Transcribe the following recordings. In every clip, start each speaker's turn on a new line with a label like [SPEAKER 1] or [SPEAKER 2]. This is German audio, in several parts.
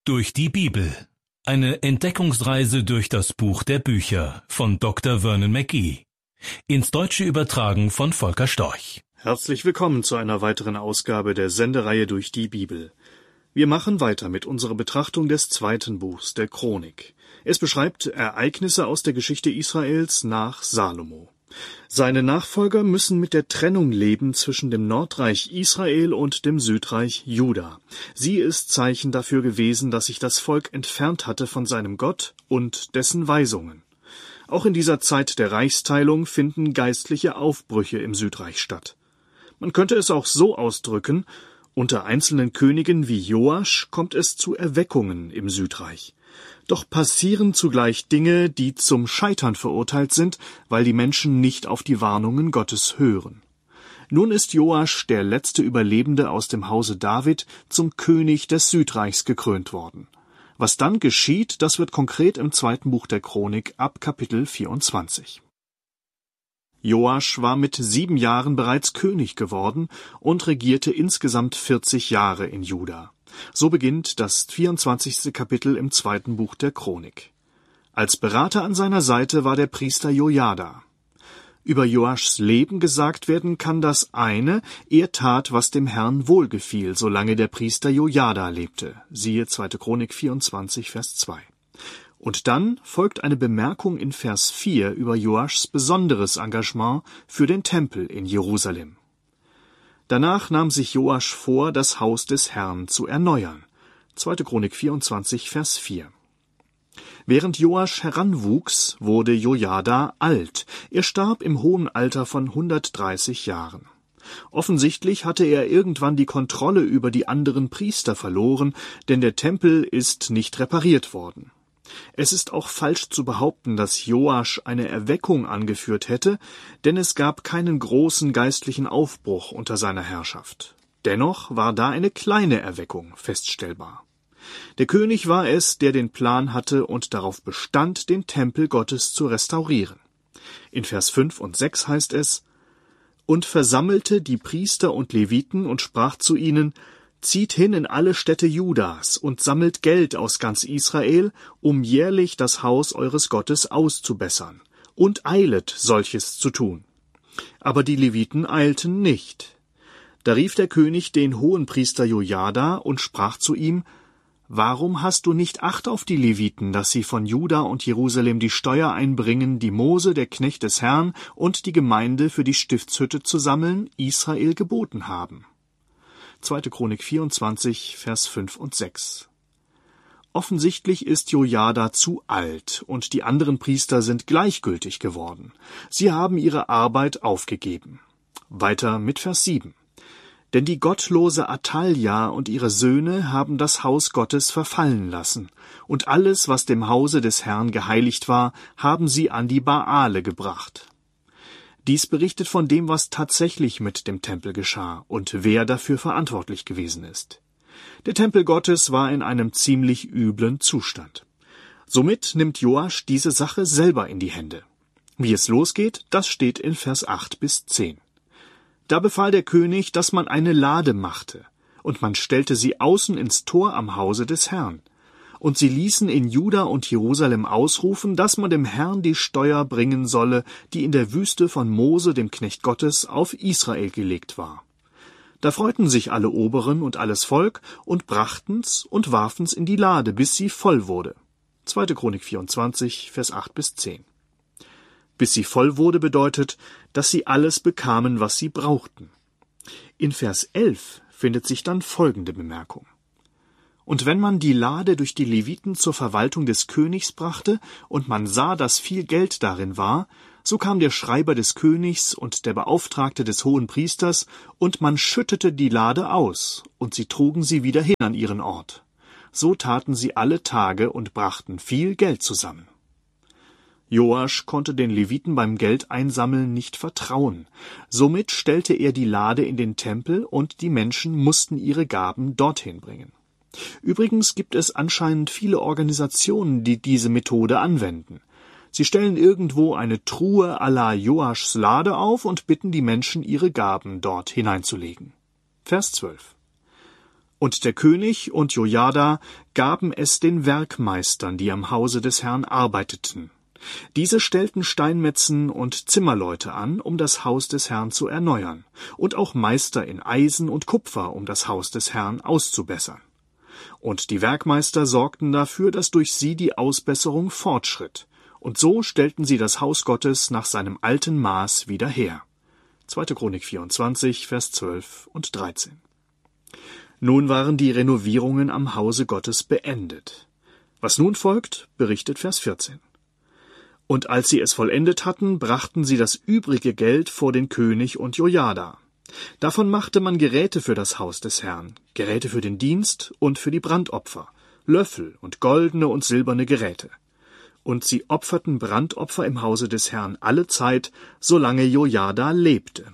[SPEAKER 1] Durch die Bibel. Eine Entdeckungsreise durch das Buch der Bücher von Dr. Vernon McGee. Ins Deutsche übertragen von Volker Storch.
[SPEAKER 2] Herzlich willkommen zu einer weiteren Ausgabe der Sendereihe Durch die Bibel. Wir machen weiter mit unserer Betrachtung des zweiten Buchs der Chronik. Es beschreibt Ereignisse aus der Geschichte Israels nach Salomo. Seine Nachfolger müssen mit der Trennung leben zwischen dem Nordreich Israel und dem Südreich Juda. Sie ist Zeichen dafür gewesen, dass sich das Volk entfernt hatte von seinem Gott und dessen Weisungen. Auch in dieser Zeit der Reichsteilung finden geistliche Aufbrüche im Südreich statt. Man könnte es auch so ausdrücken: Unter einzelnen Königen wie Joasch kommt es zu Erweckungen im Südreich. Doch passieren zugleich Dinge, die zum Scheitern verurteilt sind, weil die Menschen nicht auf die Warnungen Gottes hören. Nun ist Joasch, der letzte Überlebende aus dem Hause David, zum König des Südreichs gekrönt worden. Was dann geschieht, das wird konkret im zweiten Buch der Chronik ab Kapitel 24. Joasch war mit 7 Jahren bereits König geworden und regierte insgesamt 40 Jahre in Juda. So beginnt das 24. Kapitel im zweiten Buch der Chronik. Als Berater an seiner Seite war der Priester Jojada. Über Joaschs Leben gesagt werden kann das eine: Er tat, was dem Herrn wohlgefiel, solange der Priester Jojada lebte. Siehe 2. Chronik 24, Vers 2. Und dann folgt eine Bemerkung in Vers 4 über Joaschs besonderes Engagement für den Tempel in Jerusalem. Danach nahm sich Joasch vor, das Haus des Herrn zu erneuern. 2. Chronik 24, Vers 4. Während Joasch heranwuchs, wurde Jojada alt. Er starb im hohen Alter von 130 Jahren. Offensichtlich hatte er irgendwann die Kontrolle über die anderen Priester verloren, denn der Tempel ist nicht repariert worden. Es ist auch falsch zu behaupten, dass Joasch eine Erweckung angeführt hätte, denn es gab keinen großen geistlichen Aufbruch unter seiner Herrschaft. Dennoch war da eine kleine Erweckung feststellbar. Der König war es, der den Plan hatte und darauf bestand, den Tempel Gottes zu restaurieren. In Vers 5 und 6 heißt es: Und versammelte die Priester und Leviten und sprach zu ihnen: Zieht hin in alle Städte Judas und sammelt Geld aus ganz Israel, um jährlich das Haus eures Gottes auszubessern, und eilet, solches zu tun. Aber die Leviten eilten nicht. Da rief der König den Hohenpriester Jojada und sprach zu ihm: Warum hast du nicht Acht auf die Leviten, dass sie von Juda und Jerusalem die Steuer einbringen, die Mose, der Knecht des Herrn, und die Gemeinde für die Stiftshütte zu sammeln, Israel geboten haben? 2. Chronik 24, Vers 5 und 6. Offensichtlich ist Jojada zu alt und die anderen Priester sind gleichgültig geworden. Sie haben ihre Arbeit aufgegeben. Weiter mit Vers 7. Denn die gottlose Athalja und ihre Söhne haben das Haus Gottes verfallen lassen, und alles, was dem Hause des Herrn geheiligt war, haben sie an die Baale gebracht. Dies berichtet von dem, was tatsächlich mit dem Tempel geschah und wer dafür verantwortlich gewesen ist. Der Tempel Gottes war in einem ziemlich üblen Zustand. Somit nimmt Joasch diese Sache selber in die Hände. Wie es losgeht, das steht in Vers 8 bis 10. Da befahl der König, dass man eine Lade machte, und man stellte sie außen ins Tor am Hause des Herrn. Und sie ließen in Juda und Jerusalem ausrufen, dass man dem Herrn die Steuer bringen solle, die in der Wüste von Mose, dem Knecht Gottes, auf Israel gelegt war. Da freuten sich alle Oberen und alles Volk und brachten's und warfen's in die Lade, bis sie voll wurde. 2. Chronik 24, Vers 8 bis 10. Bis sie voll wurde bedeutet, dass sie alles bekamen, was sie brauchten. In Vers 11 findet sich dann folgende Bemerkung: Und wenn man die Lade durch die Leviten zur Verwaltung des Königs brachte, und man sah, dass viel Geld darin war, so kam der Schreiber des Königs und der Beauftragte des Hohenpriesters, und man schüttete die Lade aus, und sie trugen sie wieder hin an ihren Ort. So taten sie alle Tage und brachten viel Geld zusammen. Joasch konnte den Leviten beim Geldeinsammeln nicht vertrauen. Somit stellte er die Lade in den Tempel, und die Menschen mussten ihre Gaben dorthin bringen. Übrigens gibt es anscheinend viele Organisationen, die diese Methode anwenden. Sie stellen irgendwo eine Truhe à la Joaschs Lade auf und bitten die Menschen, ihre Gaben dort hineinzulegen. Vers 12. Und der König und Jojada gaben es den Werkmeistern, die am Hause des Herrn arbeiteten. Diese stellten Steinmetzen und Zimmerleute an, um das Haus des Herrn zu erneuern, und auch Meister in Eisen und Kupfer, um das Haus des Herrn auszubessern. Und die Werkmeister sorgten dafür, dass durch sie die Ausbesserung fortschritt, und so stellten sie das Haus Gottes nach seinem alten Maß wieder her. 2. Chronik 24, Vers 12 und 13. Nun waren die Renovierungen am Hause Gottes beendet. Was nun folgt, berichtet Vers 14. Und als sie es vollendet hatten, brachten sie das übrige Geld vor den König und Jojada. Davon machte man Geräte für das Haus des Herrn, Geräte für den Dienst und für die Brandopfer, Löffel und goldene und silberne Geräte. Und sie opferten Brandopfer im Hause des Herrn alle Zeit, solange Jojada lebte.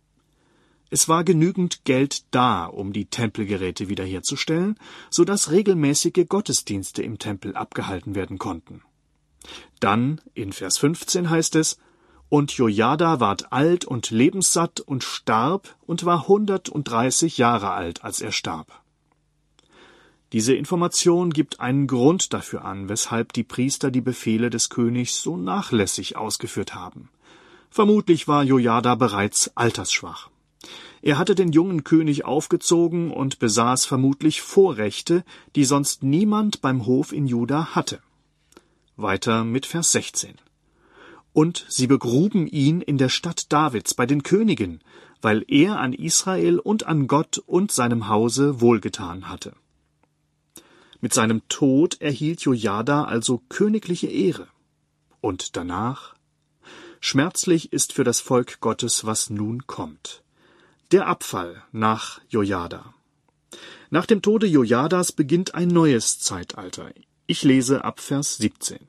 [SPEAKER 2] Es war genügend Geld da, um die Tempelgeräte wiederherzustellen, so dass regelmäßige Gottesdienste im Tempel abgehalten werden konnten. Dann, in Vers 15 heißt es, und Jojada ward alt und lebenssatt und starb und war 130 Jahre alt, als er starb. Diese Information gibt einen Grund dafür an, weshalb die Priester die Befehle des Königs so nachlässig ausgeführt haben. Vermutlich war Jojada bereits altersschwach. Er hatte den jungen König aufgezogen und besaß vermutlich Vorrechte, die sonst niemand beim Hof in Juda hatte. Weiter mit Vers 16. Und sie begruben ihn in der Stadt Davids bei den Königen, weil er an Israel und an Gott und seinem Hause wohlgetan hatte. Mit seinem Tod erhielt Jojada also königliche Ehre. Und danach? Schmerzlich ist für das Volk Gottes, was nun kommt. Der Abfall nach Jojada. Nach dem Tode Jojadas beginnt ein neues Zeitalter. Ich lese ab Vers 17.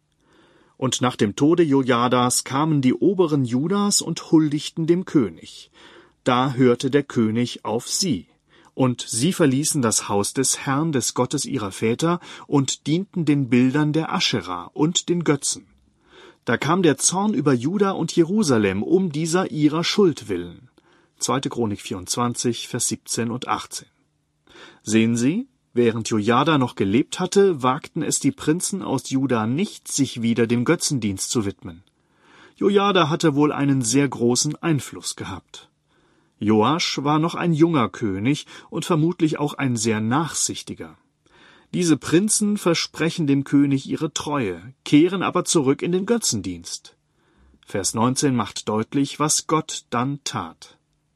[SPEAKER 2] Und nach dem Tode Jojadas kamen die Oberen Judas und huldigten dem König. Da hörte der König auf sie. Und sie verließen das Haus des Herrn, des Gottes ihrer Väter, und dienten den Bildern der Aschera und den Götzen. Da kam der Zorn über Juda und Jerusalem um dieser ihrer Schuld willen. 2. Chronik 24, Vers 17 und 18. Sehen Sie, während Jojada noch gelebt hatte, wagten es die Prinzen aus Juda nicht, sich wieder dem Götzendienst zu widmen. Jojada hatte wohl einen sehr großen Einfluss gehabt. Joasch war noch ein junger König und vermutlich auch ein sehr nachsichtiger. Diese Prinzen versprechen dem König ihre Treue, kehren aber zurück in den Götzendienst. Vers 19 macht deutlich, was Gott dann tat.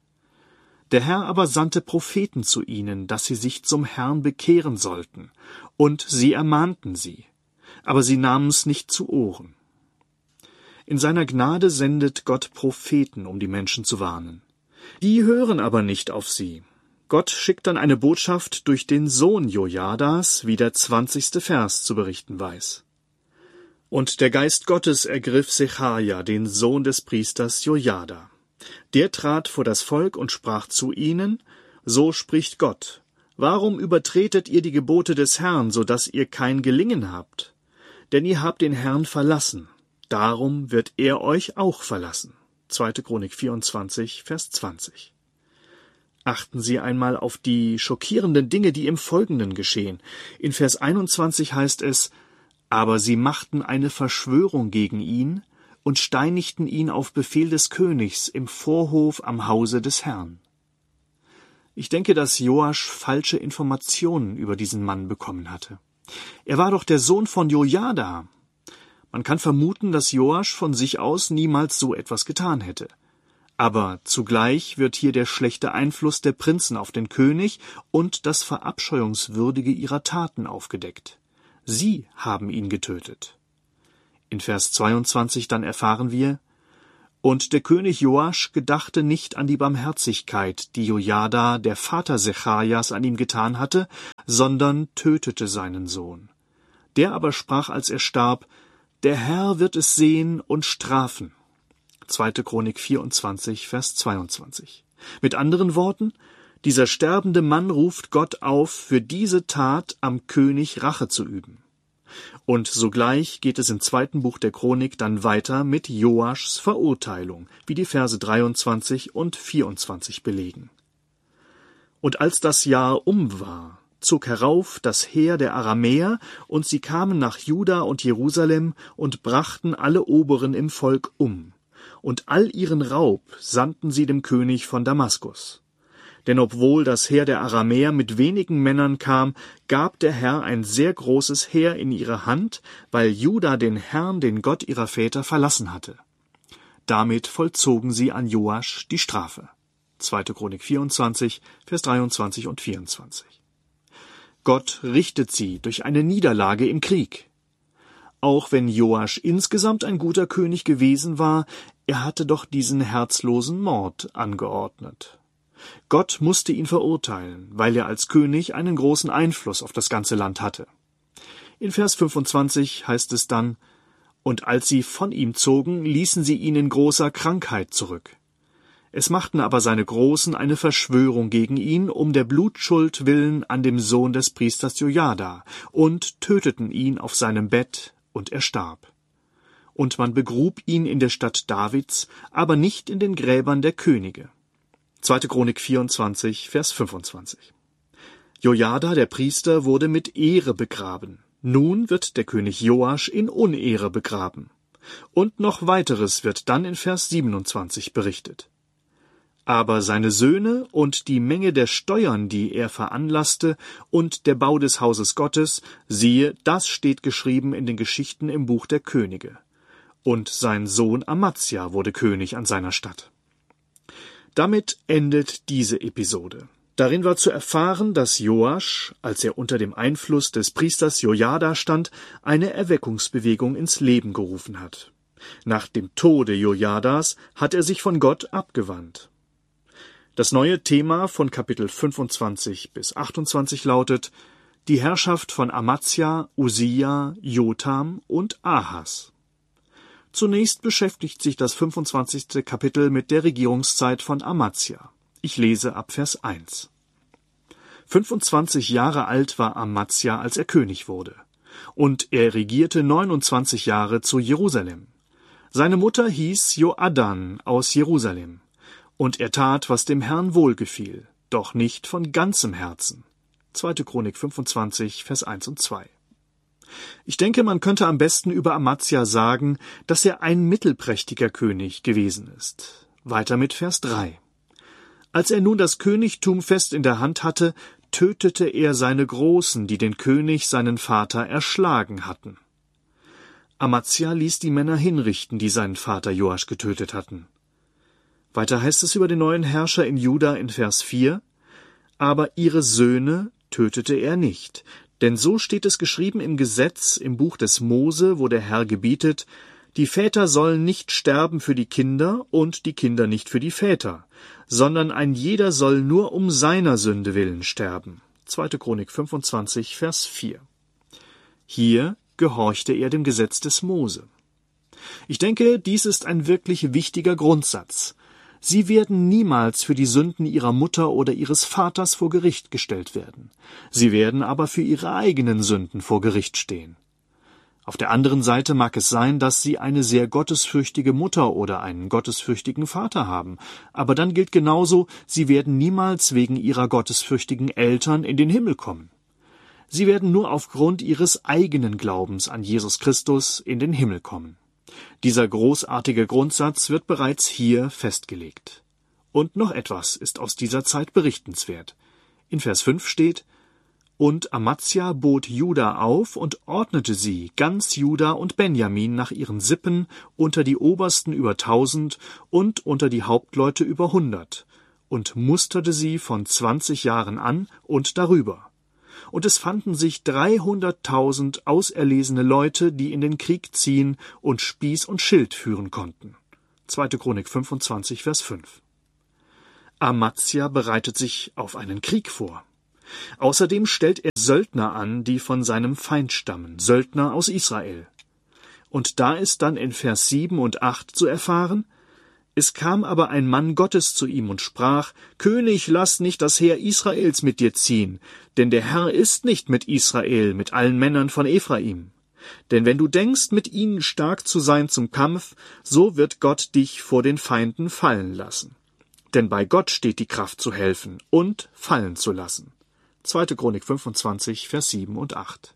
[SPEAKER 2] Der Herr aber sandte Propheten zu ihnen, dass sie sich zum Herrn bekehren sollten, und sie ermahnten sie, aber sie nahmen's nicht zu Ohren. In seiner Gnade sendet Gott Propheten, um die Menschen zu warnen. Die hören aber nicht auf sie. Gott schickt dann eine Botschaft durch den Sohn Jojadas, wie der 20. Vers zu berichten weiß. Und der Geist Gottes ergriff Sechaja, den Sohn des Priesters Jojada. Der trat vor das Volk und sprach zu ihnen, so spricht Gott, warum übertretet ihr die Gebote des Herrn, so dass ihr kein Gelingen habt? Denn ihr habt den Herrn verlassen, darum wird er euch auch verlassen. 2. Chronik 24, Vers 20. Achten Sie einmal auf die schockierenden Dinge, die im Folgenden geschehen. In Vers 21 heißt es, aber sie machten eine Verschwörung gegen ihn und steinigten ihn auf Befehl des Königs im Vorhof am Hause des Herrn. Ich denke, dass Joasch falsche Informationen über diesen Mann bekommen hatte. Er war doch der Sohn von Jojada. Man kann vermuten, dass Joasch von sich aus niemals so etwas getan hätte. Aber zugleich wird hier der schlechte Einfluss der Prinzen auf den König und das Verabscheuungswürdige ihrer Taten aufgedeckt. Sie haben ihn getötet. In Vers 22 dann erfahren wir, und der König Joasch gedachte nicht an die Barmherzigkeit, die Jojada, der Vater Sechajas, an ihm getan hatte, sondern tötete seinen Sohn. Der aber sprach, als er starb, der Herr wird es sehen und strafen. 2. Chronik 24, Vers 22. Mit anderen Worten, dieser sterbende Mann ruft Gott auf, für diese Tat am König Rache zu üben. Und sogleich geht es im 2. Buch der Chronik dann weiter mit Joaschs Verurteilung, wie die Verse 23 und 24 belegen. Und als das Jahr um war, zog herauf das Heer der Aramäer, und sie kamen nach Juda und Jerusalem und brachten alle Oberen im Volk um. Und all ihren Raub sandten sie dem König von Damaskus. Denn obwohl das Heer der Aramäer mit wenigen Männern kam, gab der Herr ein sehr großes Heer in ihre Hand, weil Juda den Herrn, den Gott ihrer Väter, verlassen hatte. Damit vollzogen sie an Joasch die Strafe. 2. Chronik 24, Vers 23 und 24. Gott richtet sie durch eine Niederlage im Krieg. Auch wenn Joasch insgesamt ein guter König gewesen war, er hatte doch diesen herzlosen Mord angeordnet. Gott musste ihn verurteilen, weil er als König einen großen Einfluss auf das ganze Land hatte. In Vers 25 heißt es dann: Und als sie von ihm zogen, ließen sie ihn in großer Krankheit zurück. Es machten aber seine Großen eine Verschwörung gegen ihn, um der Blutschuld willen an dem Sohn des Priesters Jojada, und töteten ihn auf seinem Bett, und er starb. Und man begrub ihn in der Stadt Davids, aber nicht in den Gräbern der Könige. 2. Chronik 24, Vers 25. Jojada, der Priester, wurde mit Ehre begraben. Nun wird der König Joasch in Unehre begraben. Und noch weiteres wird dann in Vers 27 berichtet. Aber seine Söhne und die Menge der Steuern, die er veranlasste, und der Bau des Hauses Gottes, siehe, das steht geschrieben in den Geschichten im Buch der Könige. Und sein Sohn Amazia wurde König an seiner Stadt. Damit endet diese Episode. Darin war zu erfahren, dass Joasch, als er unter dem Einfluss des Priesters Jojada stand, eine Erweckungsbewegung ins Leben gerufen hat. Nach dem Tode Jojadas hat er sich von Gott abgewandt. Das neue Thema von Kapitel 25 bis 28 lautet: die Herrschaft von Amazia, Usia, Jotham und Ahas. Zunächst beschäftigt sich das 25. Kapitel mit der Regierungszeit von Amazia. Ich lese ab Vers 1. 25 Jahre alt war Amazia, als er König wurde. Und er regierte 29 Jahre zu Jerusalem. Seine Mutter hieß Joadan aus Jerusalem. Und er tat, was dem Herrn wohlgefiel, doch nicht von ganzem Herzen. 2. Chronik 25, Vers 1 und 2. Ich denke, man könnte am besten über Amazia sagen, dass er ein mittelprächtiger König gewesen ist. Weiter mit Vers 3. Als er nun das Königtum fest in der Hand hatte, tötete er seine Großen, die den König, seinen Vater, erschlagen hatten. Amazia ließ die Männer hinrichten, die seinen Vater Joasch getötet hatten. Weiter heißt es über den neuen Herrscher in Juda in Vers 4: Aber ihre Söhne tötete er nicht, denn so steht es geschrieben im Gesetz, im Buch des Mose, wo der Herr gebietet: Die Väter sollen nicht sterben für die Kinder und die Kinder nicht für die Väter, sondern ein jeder soll nur um seiner Sünde willen sterben. 2. Chronik 25, Vers 4. Hier gehorchte er dem Gesetz des Mose. Ich denke, dies ist ein wirklich wichtiger Grundsatz. Sie werden niemals für die Sünden ihrer Mutter oder ihres Vaters vor Gericht gestellt werden. Sie werden aber für ihre eigenen Sünden vor Gericht stehen. Auf der anderen Seite mag es sein, dass sie eine sehr gottesfürchtige Mutter oder einen gottesfürchtigen Vater haben. Aber dann gilt genauso, sie werden niemals wegen ihrer gottesfürchtigen Eltern in den Himmel kommen. Sie werden nur aufgrund ihres eigenen Glaubens an Jesus Christus in den Himmel kommen. Dieser großartige Grundsatz wird bereits hier festgelegt. Und noch etwas ist aus dieser Zeit berichtenswert. In Vers 5 steht: Und Amazia bot Juda auf und ordnete sie, ganz Juda und Benjamin, nach ihren Sippen, unter die Obersten über 1000 und unter die Hauptleute über 100, und musterte sie von 20 Jahren an und darüber. Und es fanden sich 300.000 auserlesene Leute, die in den Krieg ziehen und Spieß und Schild führen konnten. 2. Chronik 25, Vers 5. Amazia bereitet sich auf einen Krieg vor. Außerdem stellt er Söldner an, die von seinem Feind stammen, Söldner aus Israel. Und da ist dann in Vers 7 und 8 zu erfahren: Es kam aber ein Mann Gottes zu ihm und sprach: König, lass nicht das Heer Israels mit dir ziehen, denn der Herr ist nicht mit Israel, mit allen Männern von Ephraim. Denn wenn du denkst, mit ihnen stark zu sein zum Kampf, so wird Gott dich vor den Feinden fallen lassen. denn bei Gott steht die Kraft zu helfen und fallen zu lassen. 2. Chronik 25, Vers 7 und 8.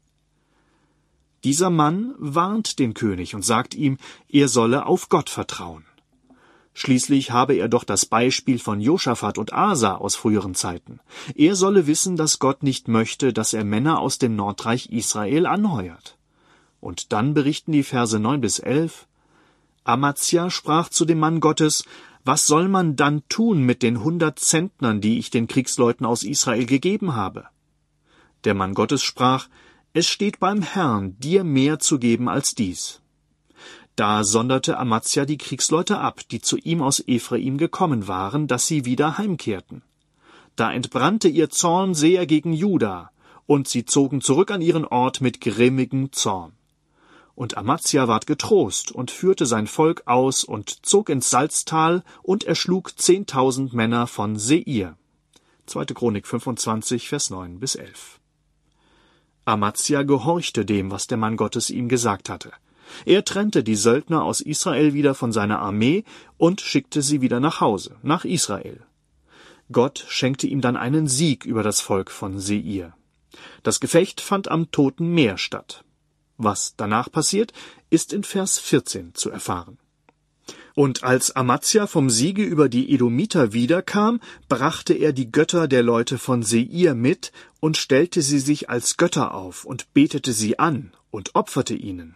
[SPEAKER 2] Dieser Mann warnt den König und sagt ihm, er solle auf Gott vertrauen. Schließlich habe er doch das Beispiel von Josaphat und Asa aus früheren Zeiten. Er solle wissen, dass Gott nicht möchte, dass er Männer aus dem Nordreich Israel anheuert. Und dann berichten die Verse 9 bis 11. Amazia sprach zu dem Mann Gottes, was soll man dann tun mit den 100 Zentnern, die ich den Kriegsleuten aus Israel gegeben habe? Der Mann Gottes sprach, es steht beim Herrn, dir mehr zu geben als dies. Da sonderte Amazia die Kriegsleute ab, die zu ihm aus Ephraim gekommen waren, dass sie wieder heimkehrten. Da entbrannte ihr Zorn sehr gegen Juda, und sie zogen zurück an ihren Ort mit grimmigem Zorn. Und Amazia ward getrost und führte sein Volk aus und zog ins Salztal und erschlug 10.000 Männer von Seir. 2. Chronik 25, Vers 9 bis 11. Amazia gehorchte dem, was der Mann Gottes ihm gesagt hatte. Er trennte die Söldner aus Israel wieder von seiner Armee und schickte sie wieder nach Hause, nach Israel. Gott schenkte ihm dann einen Sieg über das Volk von Seir. Das Gefecht fand am Toten Meer statt. Was danach passiert, ist in Vers 14 zu erfahren. Und als Amazia vom Siege über die Edomiter wiederkam, brachte er die Götter der Leute von Seir mit und stellte sie sich als Götter auf und betete sie an und opferte ihnen.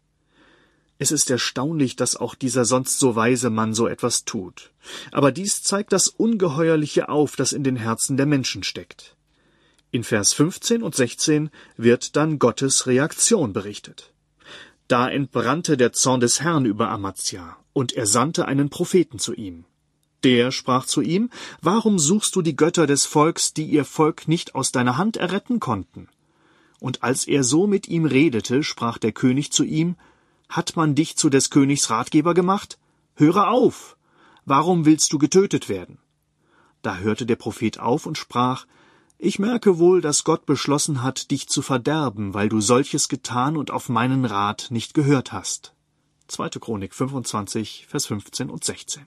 [SPEAKER 2] Es ist erstaunlich, dass auch dieser sonst so weise Mann so etwas tut. Aber dies zeigt das Ungeheuerliche auf, das in den Herzen der Menschen steckt. In Vers 15 und 16 wird dann Gottes Reaktion berichtet. Da entbrannte der Zorn des Herrn über Amazia, und er sandte einen Propheten zu ihm. Der sprach zu ihm, warum suchst du die Götter des Volks, die ihr Volk nicht aus deiner Hand erretten konnten? Und als er so mit ihm redete, sprach der König zu ihm, hat man dich zu des Königs Ratgeber gemacht? Höre auf! Warum willst du getötet werden? Da hörte der Prophet auf und sprach, ich merke wohl, dass Gott beschlossen hat, dich zu verderben, weil du solches getan und auf meinen Rat nicht gehört hast. 2. Chronik 25, Vers 15 und 16.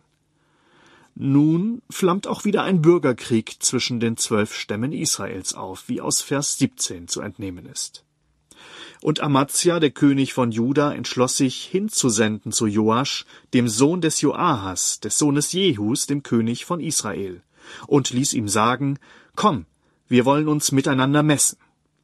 [SPEAKER 2] Nun flammt auch wieder ein Bürgerkrieg zwischen den 12 Stämmen Israels auf, wie aus Vers 17 zu entnehmen ist. Und Amazia, der König von Juda, entschloss sich, hinzusenden zu Joasch, dem Sohn des Joahas, des Sohnes Jehus, dem König von Israel, und ließ ihm sagen, komm, wir wollen uns miteinander messen.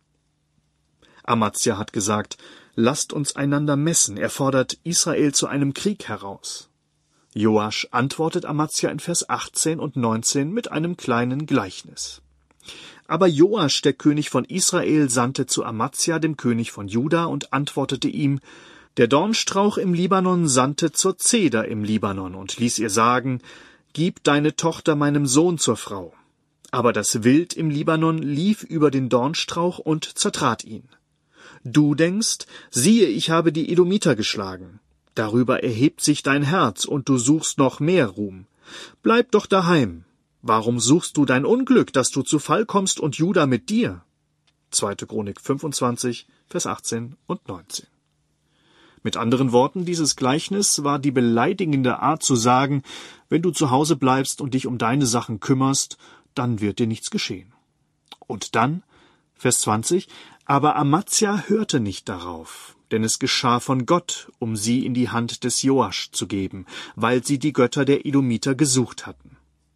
[SPEAKER 2] Amazia hat gesagt, lasst uns einander messen, er fordert Israel zu einem Krieg heraus. Joasch antwortet Amazia in Vers 18 und 19 mit einem kleinen Gleichnis. Aber Joasch, der König von Israel, sandte zu Amazia, dem König von Juda, und antwortete ihm, der Dornstrauch im Libanon sandte zur Zeder im Libanon und ließ ihr sagen, gib deine Tochter meinem Sohn zur Frau. Aber das Wild im Libanon lief über den Dornstrauch und zertrat ihn. Du denkst, siehe, ich habe die Edomiter geschlagen. Darüber erhebt sich dein Herz, und du suchst noch mehr Ruhm. Bleib doch daheim. Warum suchst du dein Unglück, dass du zu Fall kommst und Juda mit dir? 2. Chronik 25, Vers 18 und 19. Mit anderen Worten, dieses Gleichnis war die beleidigende Art zu sagen, wenn du zu Hause bleibst und dich um deine Sachen kümmerst, dann wird dir nichts geschehen. Und dann, Vers 20, aber Amazia hörte nicht darauf, denn es geschah von Gott, um sie in die Hand des Joasch zu geben, weil sie die Götter der Edomiter gesucht hatten.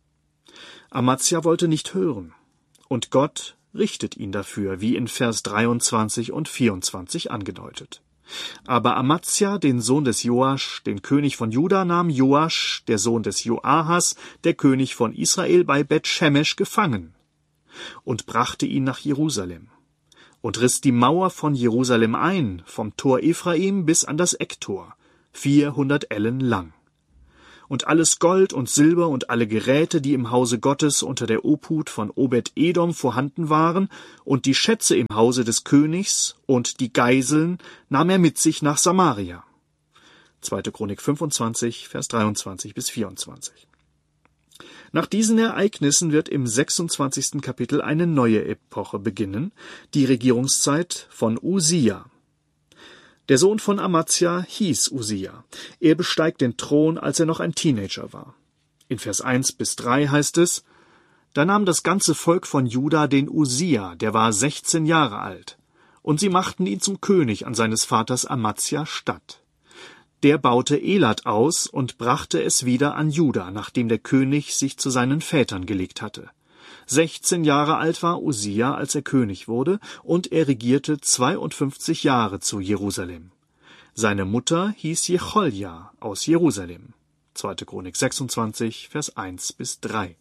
[SPEAKER 2] Amazia wollte nicht hören, und Gott richtet ihn dafür, wie in Vers 23 und 24 angedeutet. Aber Amazia, den Sohn des Joasch, den König von Juda, nahm Joasch, der Sohn des Joahas, der König von Israel, bei Bet-Shemesh gefangen und brachte ihn nach Jerusalem und riss die Mauer von Jerusalem ein, vom Tor Ephraim bis an das Ecktor, 400 Ellen lang. Und alles Gold und Silber und alle Geräte, die im Hause Gottes unter der Obhut von Obed-Edom vorhanden waren, und die Schätze im Hause des Königs und die Geiseln nahm er mit sich nach Samaria. 2. Chronik 25, Vers 23 bis 24. Nach diesen Ereignissen wird im 26. Kapitel eine neue Epoche beginnen, die Regierungszeit von Usia. Der Sohn von Amazia hieß Usia. Er besteigt den Thron, als er noch ein Teenager war. In Vers 1 bis 3 heißt es: Da nahm das ganze Volk von Juda den Usia, der war 16 Jahre alt, und sie machten ihn zum König an seines Vaters Amazia statt. Der baute Elat aus und brachte es wieder an Juda, nachdem der König sich zu seinen Vätern gelegt hatte. 16 Jahre alt war Usia, als er König wurde, und er regierte 52 Jahre zu Jerusalem. Seine Mutter hieß Jecholja aus Jerusalem. 2. Chronik 26, Vers 1 bis 3.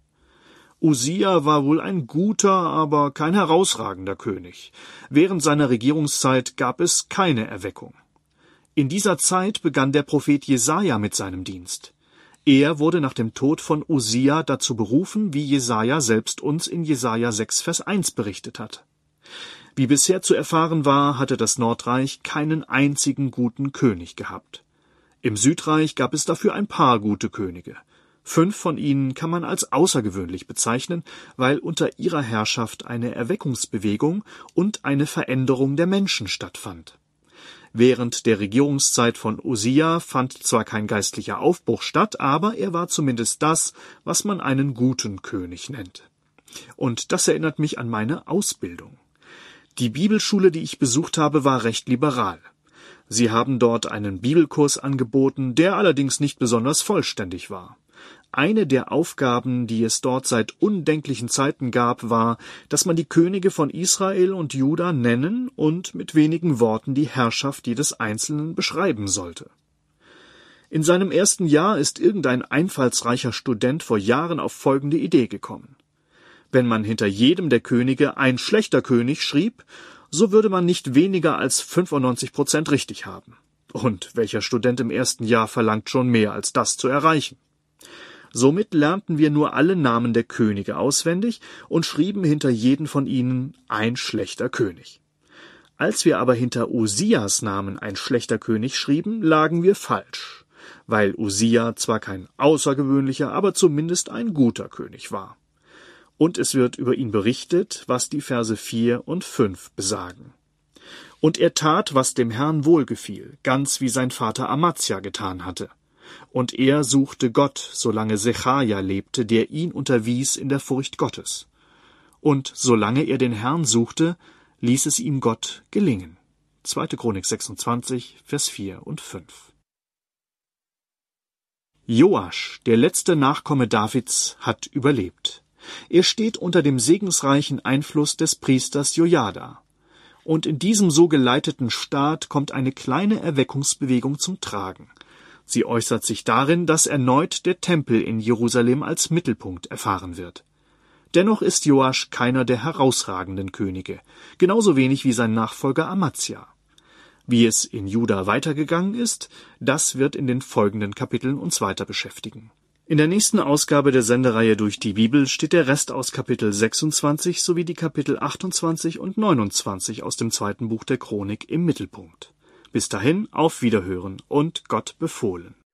[SPEAKER 2] Usia war wohl ein guter, aber kein herausragender König. Während seiner Regierungszeit gab es keine Erweckung. In dieser Zeit begann der Prophet Jesaja mit seinem Dienst. Er wurde nach dem Tod von Usia dazu berufen, wie Jesaja selbst uns in Jesaja 6, Vers 1 berichtet hat. Wie bisher zu erfahren war, hatte das Nordreich keinen einzigen guten König gehabt. Im Südreich gab es dafür ein paar gute Könige. 5 von ihnen kann man als außergewöhnlich bezeichnen, weil unter ihrer Herrschaft eine Erweckungsbewegung und eine Veränderung der Menschen stattfand. Während der Regierungszeit von Usia fand zwar kein geistlicher Aufbruch statt, aber er war zumindest das, was man einen guten König nennt. Und das erinnert mich an meine Ausbildung. Die Bibelschule, die ich besucht habe, war recht liberal. Sie haben dort einen Bibelkurs angeboten, der allerdings nicht besonders vollständig war. Eine der Aufgaben, die es dort seit undenklichen Zeiten gab, war, dass man die Könige von Israel und Juda nennen und mit wenigen Worten die Herrschaft jedes Einzelnen beschreiben sollte. In seinem ersten Jahr ist irgendein einfallsreicher Student vor Jahren auf folgende Idee gekommen: Wenn man hinter jedem der Könige ein schlechter König schrieb, so würde man nicht weniger als 95% richtig haben. Und welcher Student im ersten Jahr verlangt schon mehr als das zu erreichen? Somit lernten wir nur alle Namen der Könige auswendig und schrieben hinter jeden von ihnen ein schlechter König. Als wir aber hinter Usias Namen ein schlechter König schrieben, lagen wir falsch, weil Usia zwar kein außergewöhnlicher, aber zumindest ein guter König war. Und es wird über ihn berichtet, was die Verse 4 und 5 besagen. Und er tat, was dem Herrn wohlgefiel, ganz wie sein Vater Amazia getan hatte. Und er suchte Gott, solange Sechaja lebte, der ihn unterwies in der Furcht Gottes. Und solange er den Herrn suchte, ließ es ihm Gott gelingen. 2. Chronik 26, Vers 4 und 5. Joasch, der letzte Nachkomme Davids, hat überlebt. Er steht unter dem segensreichen Einfluss des Priesters Jojada. Und in diesem so geleiteten Staat kommt eine kleine Erweckungsbewegung zum Tragen. Sie äußert sich darin, dass erneut der Tempel in Jerusalem als Mittelpunkt erfahren wird. Dennoch ist Joasch keiner der herausragenden Könige, genauso wenig wie sein Nachfolger Amazia. Wie es in Juda weitergegangen ist, das wird in den folgenden Kapiteln uns weiter beschäftigen. In der nächsten Ausgabe der Sendereihe durch die Bibel steht der Rest aus Kapitel 26 sowie die Kapitel 28 und 29 aus dem 2. Buch der Chronik im Mittelpunkt. Bis dahin, auf Wiederhören und Gott befohlen.